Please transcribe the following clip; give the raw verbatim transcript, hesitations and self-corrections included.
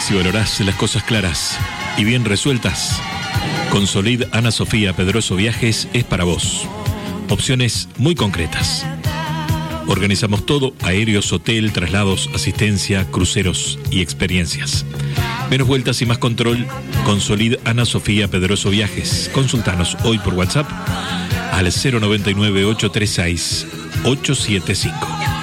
Si valorás las cosas claras y bien resueltas, Consolid Ana Sofía Pedroso Viajes es para vos. Opciones muy concretas. Organizamos todo: aéreos, hotel, traslados, asistencia, cruceros y experiencias. Menos vueltas y más control. Consolid Ana Sofía Pedroso Viajes. Consultanos hoy por WhatsApp al cero noventa y nueve, ocho tres seis, ocho siete cinco.